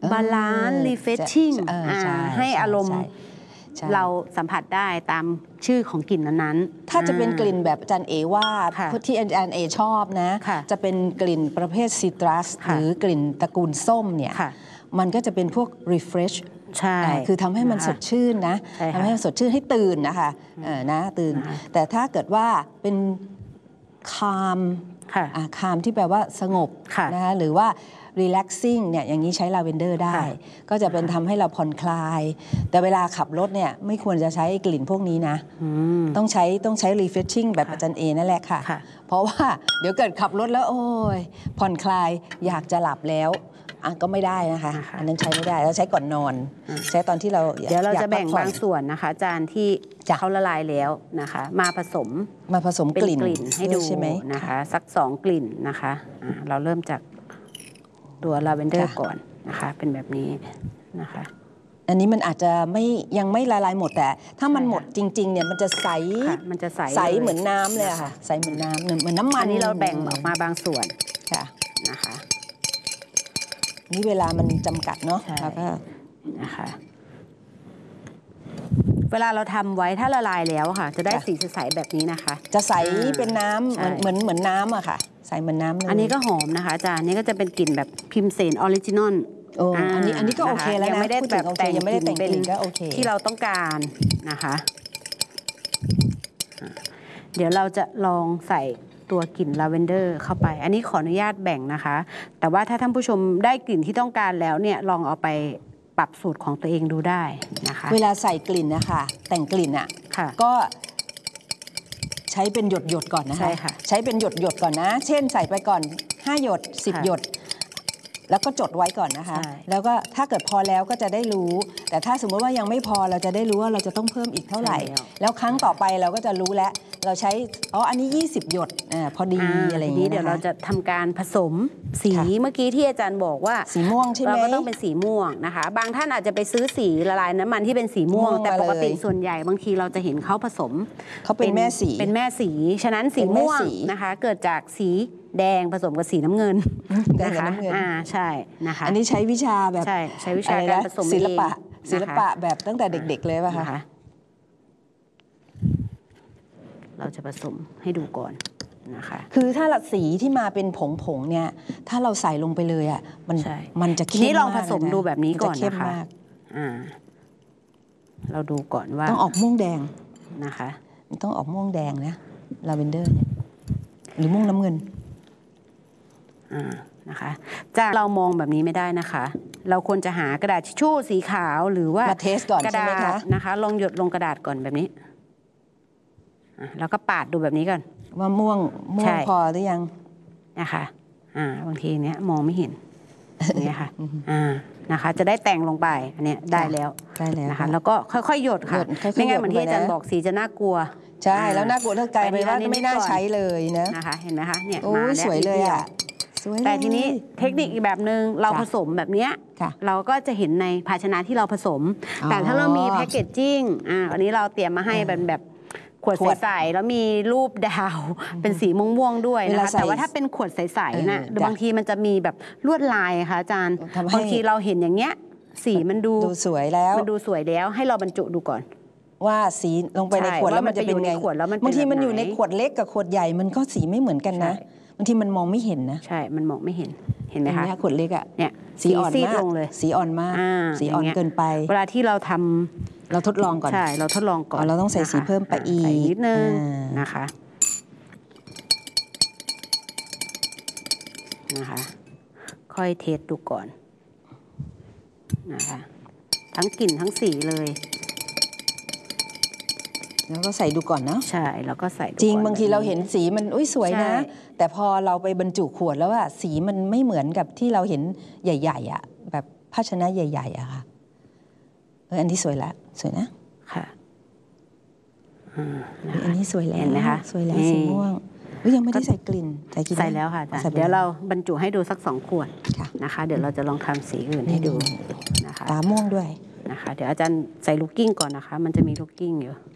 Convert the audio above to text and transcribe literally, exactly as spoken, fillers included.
บาลานซ์รีเฟชชิ่งให้อารมณ์เราสัมผัสได้ตามชื่อของกลิ่นนั้นๆถ้าจะเป็นกลิ่นแบบอาจารย์เอว่าที่อาจารย์เอชอบนะจะเป็นกลิ่นประเภทซิตรัสหรือกลิ่นตระกูลส้มเนี่ยมันก็จะเป็นพวก refresh ใช่คือทำให้มันสดชื่นนะทำให้มันสดชื่นให้ตื่นนะคะนะตื่นแต่ถ้าเกิดว่าเป็นคามคามที่แปลว่าสงบนะคะหรือว่า relaxing เนี่ยอย่างนี้ใช้ลาเวนเดอร์ได้ก็จะเป็นทำให้เราผ่อนคลายแต่เวลาขับรถเนี่ยไม่ควรจะใช้กลิ่นพวกนี้นะต้องใช้ต้องใช้ refreshing แบบอาจารย์เอนั่นแหละค่ะเพราะว่าเดี๋ยวเกิดขับรถแล้วโอ้ยผ่อนคลายอยากจะหลับแล้วก็ไม่ได้นะคะอันนั้นใช้ไม่ได้เราใช้ก่อนนอนใช้ตอนที่เราเดี๋ยวเราจะแบ่งบางส่วนนะคะอาจารย์ที่เขาละลายแล้วนะคะมาผสมมาผสมกลิ่นให้ดูใช่ไหมนะคะสักสองกลิ่นนะคะเราเริ่มจากตัวลาเวนเดอร์ก่อนนะคะเป็นแบบนี้นะคะอันนี้มันอาจจะไม่ยังไม่ละลายหมดแต่ถ้ามันหมดจริงๆเนี่ยมันจะใสมันจะใสใสเหมือนน้ำเลยค่ะใสเหมือนน้ำเหมือนน้ำมันอันนี้เราแบ่งออกมาบางส่วนค่ะนะคะนี่เวลามันจำกัดเนาะแล้วก็นะคะเวลาเราทำไว้ถ้าละลายแล้วค่ะจะได้สีใสแบบนี้นะคะจะใสเป็นน้ำเหมือนเหมือนเหมือนน้ำอะค่ะใสเหมือนน้ำอันนี้ก็หอมนะคะอาจารย์นี่ก็จะเป็นกลิ่นแบบพิมเสนออริจินอลโอ้อันนี้อันนี้ก็โอเคแล้วนะยังไม่ได้แบบแต่งยังไม่ได้แต่งกลิ่นก็โอเคที่เราต้องการนะคะเดี๋ยวเราจะลองใส่ตัวกลิ่นลาเวนเดอร์เข้าไปอันนี้ขออนุญาตแบ่งนะคะแต่ว่าถ้าท่านผู้ชมได้กลิ่นที่ต้องการแล้วเนี่ยลองเอาไปปรับสูตรของตัวเองดูได้นะคะเวลาใส่กลิ่นนะคะแต่งกลิ่นอ่ะก็ใช้เป็นหยดหยดก่อนนะคะใช่ค่ะใช้เป็นหยดหยดก่อนนะเช่นใส่ไปก่อนห้าหยดสิบหยดแล้วก็จดไว้ก่อนนะคะแล้วก็ถ้าเกิดพอแล้วก็จะได้รู้แต่ถ้าสมมติว่ายังไม่พอเราจะได้รู้ว่าเราจะต้องเพิ่มอีกเท่าไหร่แล้วครั้งต่อไปเราก็จะรู้แล้วเราใช้อ๋ออันนี้ยี่สิบหยดอ่าพอดีอะไรอย่างนี้เดี๋ยวเราจะทำการผสมสีเมื่อกี้ที่อาจารย์บอกว่าสีม่วงใช่ไหมเราก็ต้องเป็นสีม่วงนะคะบางท่านอาจจะไปซื้อสีละลายน้ำมันที่เป็นสีม่วงแต่ปกติส่วนใหญ่บางทีเราจะเห็นเขาผสมเขาเป็นแม่สีเป็นแม่สีฉะนั้นสีม่วงนะคะเกิดจากสีแดงผสมกับสีน้ำเงินนะคะอ่าใช่นะคะอันนี้ใช้วิชาแบบใช่ใช้วิชาการผสมศิลปะศิลปะแบบตั้งแต่เด็กๆเลยป่ะคะเราจะผสมให้ดูก่อนนะคะคือถ้าสีที่มาเป็นผงๆเนี่ยถ้าเราใส่ลงไปเลยอ่ะมันมันจะเข้มมากนี่ลองผสมดูแบบนี้ก่อนนะคะอ่าเราดูก่อนว่าต้องออกม่วงแดงนะคะต้องออกม่วงแดงนะลาเวนเดอร์เนี่ยหรือม่วงน้ำเงินอ่านะคะจากเรามองแบบนี้ไม่ได้นะคะเราควรจะหากระดาษทิชชู่สีขาวหรือว่ากระดาษนะคะลองหยดลงกระดาษก่อนแบบนี้แล้วก็ปาดดูแบบนี้ก่อนว่าม่วงม่วงพอหรือยังนะคะอ่าบางทีเนี้ยมองไม่เห็นเนี่ยค่ะอ่านะคะจะได้แต่งลงไปอันเนี้ยได้แล้วได้แล้วนะคะแล้วก็ค่อยๆหยดค่ะไม่งั้นเหมือนที่อาจารย์บอกสีจะน่ากลัวใช่แล้วน่ากลัวเท่าไกลไปว่าไม่น่าใช้เลยนะนะคะเห็นไหมคะเนี่ยมาสวยเลยอ่ะแต่ทีนี้เทคนิคอีกแบบหนึ่งเราผสมแบบนี้เราก็จะเห็นในภาชนะที่เราผสมแต่ถ้าเรามีแพคเกจจิ้งอ่าอันนี้เราเตรียมมาให้เป็นแบบขวดใสๆแล้วมีรูปดาวเป็นสีม่วงๆด้วยนะคะแต่ว่าถ้าเป็นขวดใสๆนะบางทีมันจะมีแบบลวดลายค่ะอาจารย์บางทีเราเห็นอย่างเงี้ยสีมันดูสวยแล้วมันดูสวยแล้วให้เราบรรจุดูก่อนว่าสีลงไปในขวดแล้วมันจะเป็นไงบางทีมันอยู่ในขวดเล็กกับขวดใหญ่มันก็สีไม่เหมือนกันนะบางทีมันมองไม่เห็นนะใช่มันมองไม่เห็นเห็นไหมคะขวดเล็กอ่ะเนี่ยสีอ่อนมากสีอ่อนมากสีอ่อนเกินไปเวลาที่เราทำเราทดลองก่อนใช่เราทดลองก่อนเราต้องใส่สีเพิ่มไปอีกนิดนึงนะคะนะคะค่อยเทสดูก่อนนะคะทั้งกลิ่นทั้งสีเลยแล้วก็ใส่ดูก่อนนะใช่แล้วก็ใส่จริงบางทีเราเห็นสีมันอุ้ยสวยนะแต่พอเราไปบรรจุขวดแล้วว่าสีมันไม่เหมือนกับที่เราเห็นใหญ่ๆอ่ะแบบภาชนะใหญ่ๆอะค่ะเอออันที่สวยแล้วสวยนะค่ะอันนี้สวยแล้วเห็นไหมคะสวยแล้วสีม่วงยังไม่ได้ใส่กลิ่นใส่กลิ่นใส่แล้วค่ะเดี๋ยวเราบรรจุให้ดูสักสองขวดนะคะเดี๋ยวเราจะลองทำสีอื่นให้ดูนะคะตาม่วงด้วยนะคะเดี๋ยวอาจารย์ใส่ลูกกิ้งก่อนนะคะมันจะมีลูกกิ้งอยู่